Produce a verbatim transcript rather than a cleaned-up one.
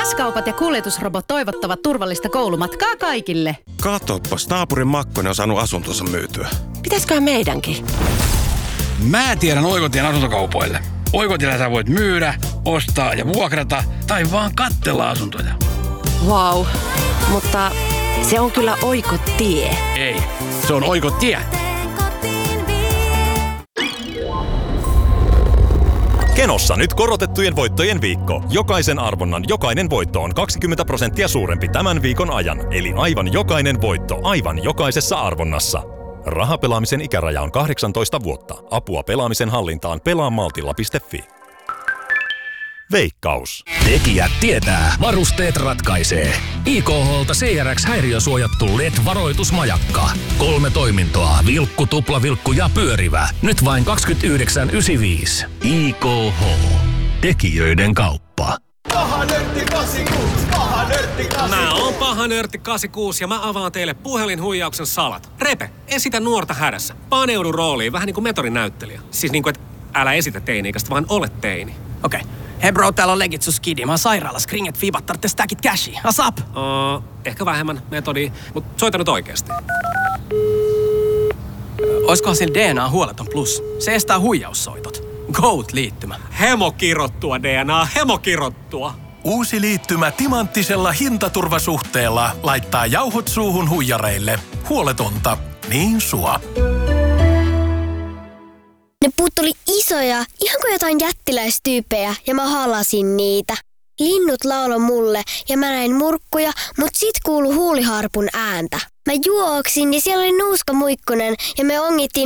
S-kaupat ja kuljetusrobot toivottavat turvallista koulumatkaa kaikille. Katoppas, naapurin Makkonen on saanut asuntonsa myytyä. Pitäisköhän meidänkin? Mä tiedän Oikotien asuntokaupoille. Oikotiellä sä voit myydä, ostaa ja vuokrata tai vaan katsella asuntoja. Wow, mutta se on kyllä Oikotie. Ei, se on Oikotie. Kenossa nyt korotettujen voittojen viikko. Jokaisen arvonnan jokainen voitto on kaksikymmentä prosenttia suurempi tämän viikon ajan. Eli aivan jokainen voitto aivan jokaisessa arvonnassa. Rahapelaamisen ikäraja on kahdeksantoista vuotta. Apua pelaamisen hallintaan pelaa maltilla piste fi. Veikkaus. Tekijät tietää. Varusteet ratkaisee. I K H:lta C R X-häiriösuojattu L E D-varoitusmajakka. Kolme toimintoa. Vilkku, tuplavilkku ja pyörivä. Nyt vain kaksikymmentäyhdeksän yhdeksänkymmentäviisi. I K H. Tekijöiden kauppa. Paha nörtti kahdeksankymmentäkuusi, paha nörtti kahdeksankymmentäkuusi. Mä oon paha nörtti kahdeksankymmentäkuusi ja mä avaan teille puhelinhuijauksen salat. Repe, esitä nuorta hädässä. Paneudu rooliin, vähän niin kuin metorinäyttelijä. Siis niin kuin, että älä esitä teini-ikäistä, vaan ole teini. Okei. Okay. Hei bro, täällä on Legitsus Skidi. Mä oon sairaalassa. Kringet fiibat tarvitse stackit cashia. Asap! Uh, ehkä vähemmän metodia, mut soita nyt oikeesti. Oiskohan sillä D N A huoleton plus? Se estää huijaussoitot. Goat-liittymä. Hemokirottua D N A, hemokirottua. Uusi liittymä timanttisella hintaturvasuhteella laittaa jauhot suuhun huijareille. Huoletonta. Niin sua. Ne puut oli isoja, ihan kuin jotain jättiläistyyppejä, ja mä halasin niitä. Linnut lauloi mulle, ja mä näin murkkuja, mut sit kuului huuliharpun ääntä. Mä juoksin, ja siellä oli Nuuska Muikkunen, ja me ongittiin